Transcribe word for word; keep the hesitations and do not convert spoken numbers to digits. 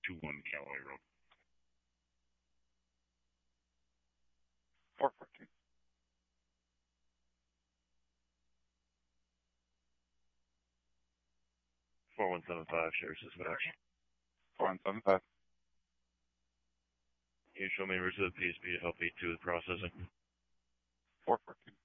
two one Callaway Road. four fourteen. four one seven five, Sheriff's Dispatch. four one seven five. Can you show me over to the P S P to help me to the processing? four fourteen.